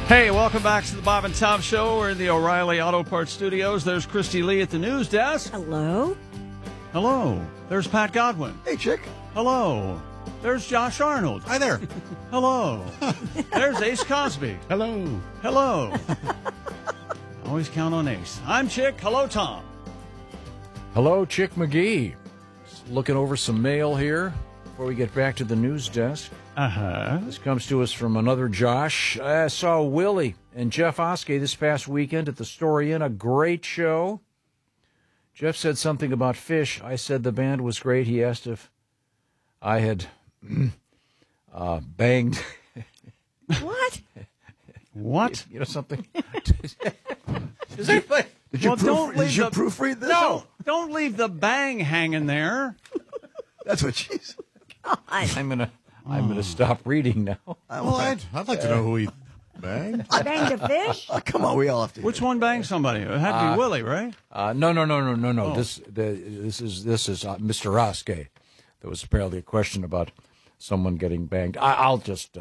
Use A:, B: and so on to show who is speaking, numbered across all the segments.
A: Hey, welcome back to the Bob and Tom Show. We're in the O'Reilly Auto Parts Studios. There's Christy Lee at the news desk.
B: Hello.
A: Hello. There's Pat Godwin.
C: Hey, chick.
A: Hello. There's Josh Arnold.
C: Hi there.
A: Hello. There's Ace Cosby.
C: Hello.
A: Hello. Always count on Ace. I'm Chick. Hello, Tom.
D: Hello, Chick McGee. Just looking over some mail here before we get back to the news desk. This comes to us from another Josh. I saw Willie and Jeff Oskey this past weekend at the Story Inn. A great show. Jeff said something about Fish. I said the band was great. He asked if I had banged.
B: What?
A: What?
D: You know something?
C: Did you proofread this?
A: No, don't leave the bang hanging there.
C: That's what she said.
D: I'm gonna stop reading now.
E: Well, I'd like to know who he banged.
B: Banged a fish?
C: Oh, come on, we all have to.
A: Which one banged somebody? It had to be Willie, right?
D: No.
A: Oh.
D: This is Mr. Oskey. There was apparently a question about someone getting banged. I'll just.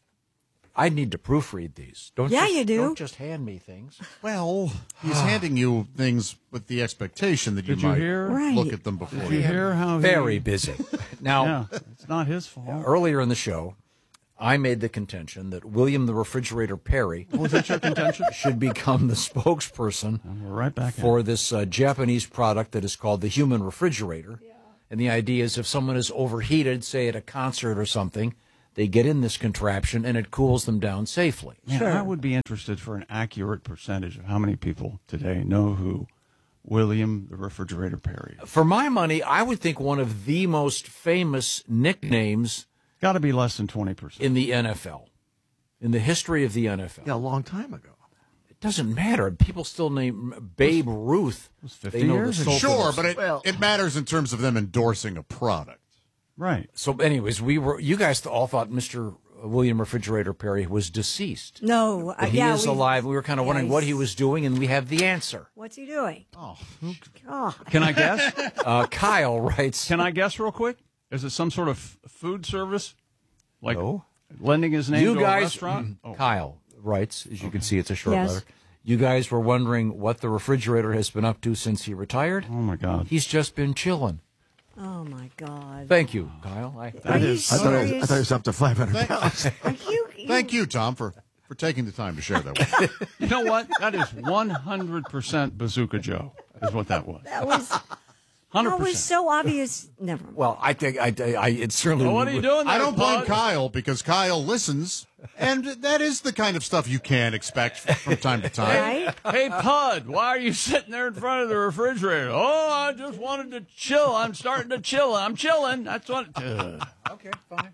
D: I need to proofread these.
B: You do.
D: Don't just hand me things.
E: Well, he's handing you things with the expectation that
A: Did
E: you
A: you
E: might
A: hear?
B: Right.
E: look at them before
A: Did you
E: you.
A: hear how
D: Very busy. Now,
A: Yeah, it's not his fault.
D: earlier in the show, I made the contention that William the Refrigerator Perry
A: Was that your contention?
D: should become the spokesperson
A: We're right back
D: for this Japanese product that is called the human refrigerator. Yeah. And the idea is if someone is overheated, say at a concert or something, they get in this contraption and it cools them down safely.
A: Man,
B: Sure.
A: I would be interested for an accurate percentage of how many people today know who William the Refrigerator Perry is.
D: For my money, I would think one of the most famous nicknames
A: Got to be less than 20%.
D: in the NFL, in the history of the NFL.
C: Yeah, a long time ago.
D: It doesn't matter. People still name Babe Ruth.
A: was 50
D: They know
A: years
D: the
A: ago.
D: soul
E: Sure,
D: of
E: but it matters in terms of them endorsing a product.
A: Right.
D: So, anyways, you guys all thought Mr. William Refrigerator Perry was deceased.
B: No.
D: But he is alive. We were kind of wondering what he was doing, and we have the answer.
B: What's he doing?
E: Oh,
A: Can I guess?
D: Kyle writes.
A: Can I guess real quick? Is it some sort of food service? Like
D: No.
A: lending his name
D: You
A: to
D: guys,
A: a restaurant? Oh.
D: Kyle writes, as you can see, it's a short
B: Yes.
D: letter. You guys were wondering what the refrigerator has been up to since he retired.
A: Oh, my God.
D: He's just been chilling.
B: Oh, my God.
D: Thank you, Kyle.
B: Are you
C: I thought it
B: serious?
C: was up to 500 pounds.
B: Are you?
E: thank you, Tom, for taking the time to share that with me.
A: You know what? That is 100% Bazooka Joe, is what that was.
B: That was,
A: 100%.
B: that was so obvious. Never mind.
D: Well, I think it certainly.
A: Well, what are you doing there,
E: I don't blame
A: bud?
E: Kyle because Kyle listens, and that is the kind of stuff you can expect from time to time.
B: Right?
A: Hey, Pud, why are you sitting there in front of the refrigerator? Oh, I just wanted to chill. I'm starting to chill. I'm chilling. That's what.
D: Okay, fine.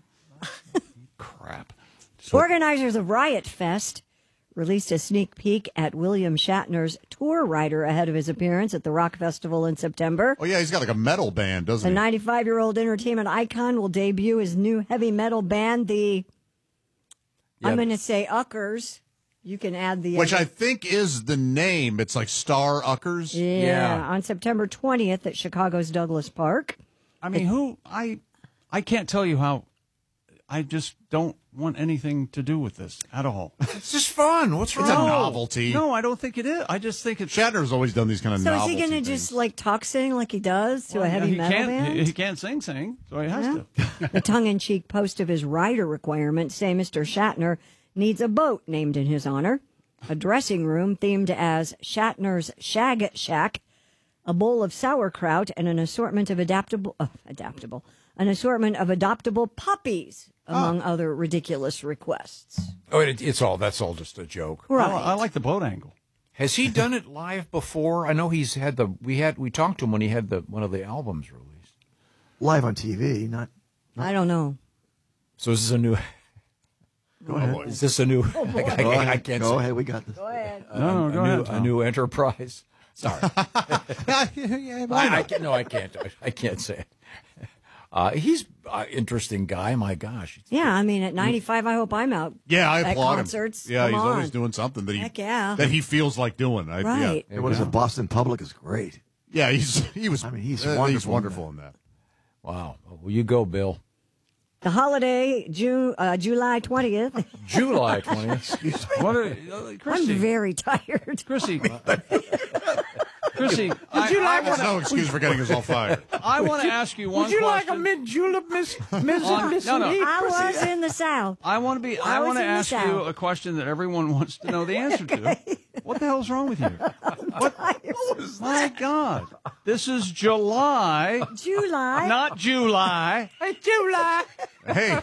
A: Crap.
B: Organizers of Riot Fest released a sneak peek at William Shatner's tour rider ahead of his appearance at the Rock Festival in September.
E: Oh, yeah, he's got like a metal band, doesn't
B: The
E: he?
B: 95-year-old entertainment icon will debut his new heavy metal band, I'm going to say Uckers. You can add the...
E: Which I think is the name. It's like Star Uckers.
B: Yeah, on September 20th at Chicago's Douglas Park.
A: I mean, I can't tell you how. I just don't want anything to do with this at all.
D: It's just fun. What's wrong?
E: It's a novelty.
A: No, I don't think it is. I just think it's.
E: Shatner's always done these kind of
B: So is
E: novelty
B: he going to
E: things.
B: just like talk sing like he does to a heavy
A: he
B: metal
A: can't,
B: band?
A: He can't sing, so he has to.
B: The tongue-in-cheek post of his rider requirements say Mr. Shatner needs a boat named in his honor, a dressing room themed as Shatner's Shag Shack, a bowl of sauerkraut, and an assortment of adaptable puppies, among other ridiculous requests.
D: Oh, that's all just a joke.
B: Right.
A: I like the boat angle.
D: Has he done it live before? I know he's had we talked to him when he had one of the albums released.
C: Live on TV, not.
B: I don't know.
D: So is this a new?
C: Go ahead.
D: Is this a new?
C: Go
D: I
C: ahead.
D: can't
C: Go
D: say.
C: ahead. We got this.
B: Go ahead.
A: No, go ahead, Tom.
D: A new enterprise. Sorry.
E: Yeah, why not?
D: I can't. I can't say it. He's an interesting guy. My gosh.
B: Yeah, I mean, at 95, I hope I'm out.
E: Yeah, I
B: at
E: applaud
B: concerts.
E: him. Yeah,
B: Come
E: he's always
B: on.
E: doing something that
B: Heck yeah.
E: he feels like doing.
B: Right.
C: And what is it? Boston Public is great.
E: Yeah, he's
C: I mean, he's
E: he's
C: wonderful
E: wonderful in that.
D: Wow. Well, you go, Bill.
B: The holiday, July 20th.
D: July 20th.
A: What are, Christy?
B: I'm very tired.
A: Chrissy. Chrissy,
E: There's no excuse for getting us all fired.
A: I want to ask you one
D: Would you like a
A: question.
D: mint julep, Miss
A: No, no.
B: I was in the South.
A: I want to
B: was in the
A: ask you
B: South.
A: a question that everyone wants to know the answer to. What the hell's wrong with you? My God. This is July,
B: July.
A: not July.
B: July.
E: Hey,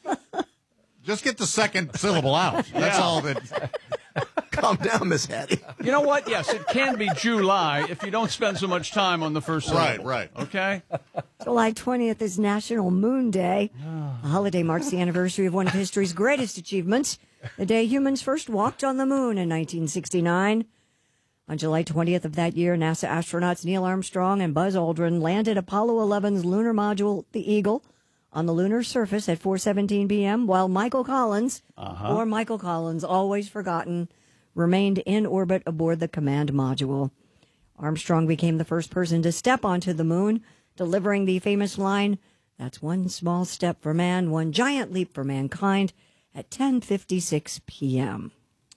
E: just get the second syllable out. That's all that.
C: Calm down, Miss Hattie.
A: You know what? Yes, it can be July if you don't spend so much time on the first syllable.
E: Right.
A: Okay?
B: July 20th is National Moon Day. The holiday marks the anniversary of one of history's greatest achievements, the day humans first walked on the moon in 1969. On July 20th of that year, NASA astronauts Neil Armstrong and Buzz Aldrin landed Apollo 11's lunar module, the Eagle, on the lunar surface at 4:17 p.m., while Michael Collins, or Michael Collins, always forgotten, remained in orbit aboard the command module. Armstrong became the first person to step onto the moon, delivering the famous line, "That's one small step for man, one giant leap for mankind," at 10:56 p.m.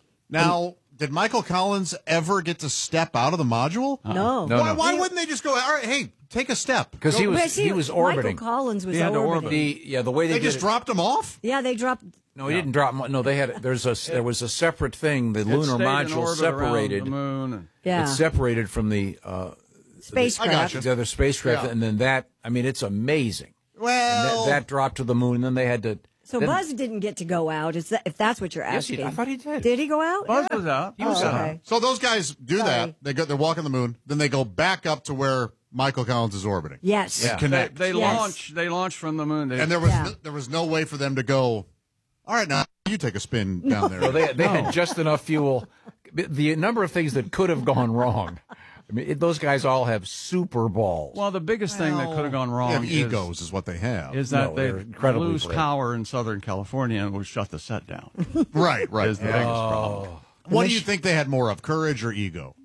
E: Now, did Michael Collins ever get to step out of the module?
B: No.
E: Why wouldn't they just go, all right, hey, take a step?
D: Because he was orbiting.
B: Michael Collins was
A: He had to
B: orbiting.
A: orbit.
D: The way
E: They
D: did
E: just
D: it,
E: dropped him off?
B: Yeah, they dropped.
D: No, he didn't drop. No, they had. There was a separate thing. The
A: It
D: lunar
A: stayed in
D: module
A: orbit around
D: separated.
A: the moon. And
B: Yeah,
D: It's separated from the
B: spacecraft.
D: the other spacecraft,
E: Yeah.
D: and then that. I mean, it's amazing.
E: Well,
D: That dropped to the moon, and then they had to.
B: So
D: then-
B: Buzz didn't get to go out. Is that if that's what you're
D: Yes,
B: asking?
D: I thought he did.
B: Did he go out?
A: Buzz was out. He was
B: Oh,
A: out.
B: okay.
E: so those guys do
B: Sorry.
E: that. They're walking the moon. Then they go back up to where Michael Collins is orbiting.
B: Yes.
D: Yeah.
E: Connect.
A: They
B: Yes.
A: launched from the moon.
E: And there was
B: Yeah.
E: there was no way for them to go, all right, now you take a spin down there.
D: So they had just enough fuel. The number of things that could have gone wrong. I mean, those guys all have super balls.
A: well, the biggest thing that could have gone
E: They
A: wrong
E: have egos is what they have.
A: is that
D: No,
A: they
D: they're incredibly
A: lose
D: brave.
A: power in Southern California and would shut the set down.
E: right.
A: Is the biggest problem.
E: What do you think they had more of, courage or ego?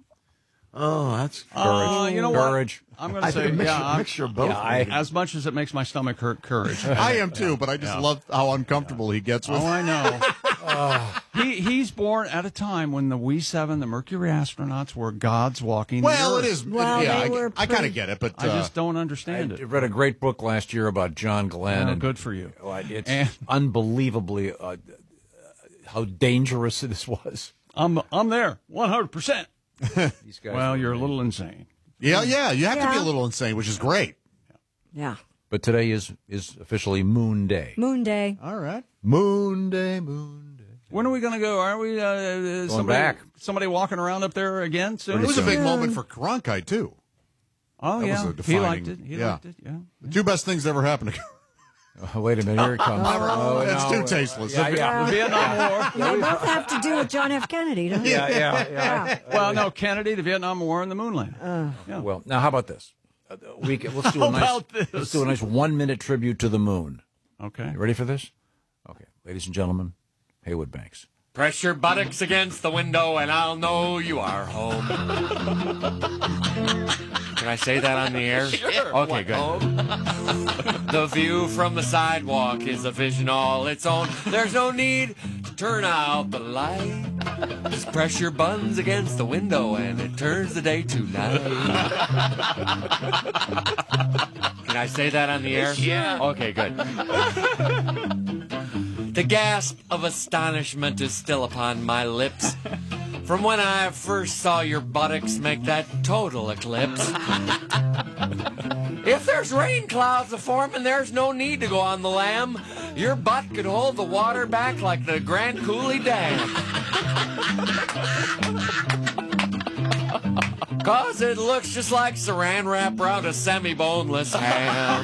C: Oh, that's
A: You know
D: Courage.
A: what? I'm going
C: I
A: to say,
C: think a mixture,
A: yeah,
C: mixture of both.
D: Yeah,
C: maybe.
A: as much as it makes my stomach hurt, courage.
E: I am too, but I just love how uncomfortable he gets with
A: Oh, I know. He's born at a time when the We-7, the Mercury astronauts, were gods walking
E: Well,
A: the
E: it
A: Earth.
E: is.
B: Well,
E: yeah,
B: they were
E: I kind of
B: pretty-
E: get it, but
A: I just don't understand
D: I
A: it.
D: read a great book last year about John Glenn.
A: Oh,
D: and
A: good for you.
D: It's
A: And-
D: unbelievably how dangerous this was.
A: I'm there, 100%.
D: These guys.
A: Well,
D: were
A: you're a
D: amazing.
A: little insane.
E: yeah, you have to be
B: Yeah.
E: a little insane, which is great.
B: Yeah.
D: But today is officially Moon Day.
B: Moon Day.
E: All right.
D: Moon Day, Moon Day.
A: When are we going to go? Aren't we
D: back.
A: somebody walking around up there again soon?
E: It was a big
B: soon.
E: moment for Cronkite too.
A: Oh,
E: That
A: yeah.
E: was a
A: He
E: defining-
A: liked it. He
E: yeah.
A: liked it, yeah.
E: The two best things that ever happened to
D: Oh, wait a minute, here it comes.
E: It's
D: no,
E: too tasteless.
D: Yeah.
A: The Vietnam War.
B: They both have to do with John F. Kennedy, don't they?
D: Yeah.
A: Well, no, Kennedy, the Vietnam War, and the moon landing.
D: Well, now how about this? Let's do
A: How
D: a nice.
A: about this?
D: Let's do a nice 1-minute tribute to the moon.
A: Okay.
D: You ready for this? Okay, ladies and gentlemen, Haywood Banks.
F: Press your buttocks against the window and I'll know you are home. Can I say that on the air? Sure. Okay, good. The view from the sidewalk is a vision all its own. There's no need to turn out the light. Just press your buns against the window and it turns the day to night. Can I say that on the air? Yeah. Okay, good. The gasp of astonishment is still upon my lips from when I first saw your buttocks make that total eclipse. If there's rain clouds a-forming, there's no need to go on the lam. Your butt could hold the water back like the Grand Coulee Dam. 'Cause it looks just like saran wrap around a semi-boneless ham.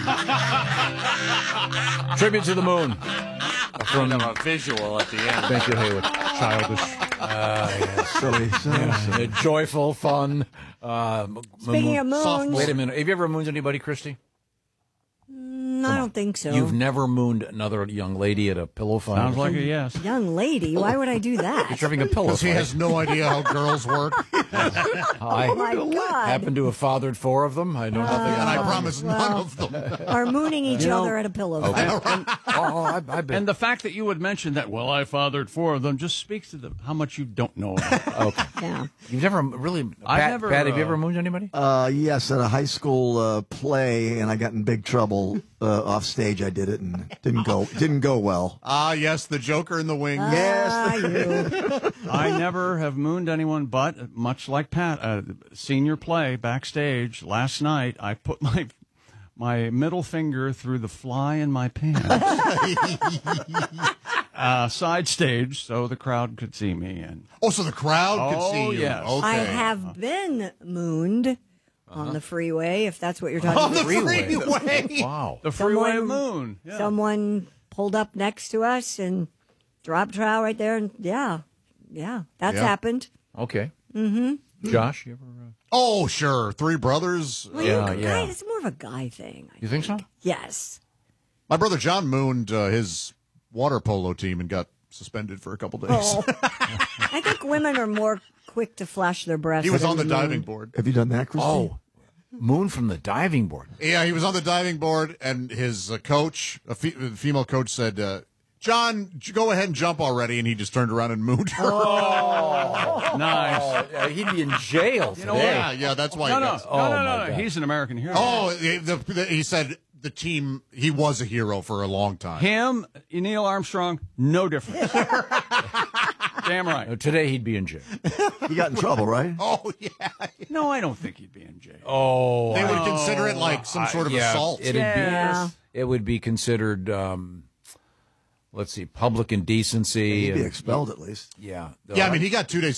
D: Tribute to the moon.
F: From a visual at the end.
D: Thank you, Haywood.
E: Childish.
C: Silly.
D: Joyful, fun.
B: Speaking of moons,
D: Wait a minute. Have you ever mooned anybody, Christy?
B: I don't think so.
D: You've never mooned another young lady at a pillow fight?
A: Sounds like a yes.
B: Young lady, why would I do that?
D: You're having a pillow
E: Because he
D: fight.
E: has no idea how girls work.
B: Oh my God.
D: happen to have fathered 4 of them. I know nothing.
E: And I
D: about
E: promise none of them.
B: Are mooning each
A: know-
B: other at a pillow fight.
D: I've been.
A: And the fact that you would mention that, well, I fathered 4 of them, just speaks to how much you don't know about.
D: Okay.
B: Yeah.
D: You've never really.
A: I've
D: Pat,
A: never,
D: Pat, have you ever mooned anybody?
C: Yes, at a high school play, and I got in big trouble off stage. I did it, and it didn't go well.
E: Ah, yes, the Joker in the wings.
B: Ah, you.
A: I never have mooned anyone, but much like Pat, senior play backstage last night, I put my middle finger through the fly in my pants. Side stage, so the crowd could see me. And
E: Oh, so the crowd could see you.
A: yes.
E: Okay.
B: I have been mooned on the freeway, if that's what you're talking
E: On the
B: about.
E: freeway.
D: Wow.
A: the freeway
B: Someone-
A: moon. Yeah.
B: Someone pulled up next to us and dropped trowel right there. And yeah, that's
E: Yeah.
B: happened.
D: Okay. Mm-hmm. Josh, you ever?
E: Oh, sure. 3 brothers.
B: Well,
D: Yeah,
B: guy, it's more of a guy thing.
D: You think so?
B: Yes.
E: My brother John mooned his water polo team and got suspended for a couple days.
B: Oh. I think women are more quick to flash their breasts.
E: He was
B: than
E: on the
B: men.
E: diving board.
C: Have you done that, Christine?
D: Oh, moon from the diving board.
E: Yeah, he was on the diving board, and his coach, a female coach, said, John, go ahead and jump already. And he just turned around and mooned her.
A: Nice.
D: He'd be in jail today.
E: Yeah, that's why
A: No,
E: he
A: no,
E: does.
A: no,
D: Oh,
A: no,
D: my
A: no.
D: God.
A: He's an American hero.
E: Oh, he said the team, he was a hero for a long time.
A: Him, Neil Armstrong, no difference. Damn right.
D: Today he'd be in jail.
C: He got in trouble, right?
E: Oh, yeah.
A: No, I don't think he'd be in jail.
D: Oh,
E: They would consider it like some sort of assault.
B: Yeah.
D: It would be considered. Let's see, public indecency.
C: He'd be
D: and-
C: expelled at least.
D: yeah.
E: Yeah, I mean, he got 2 days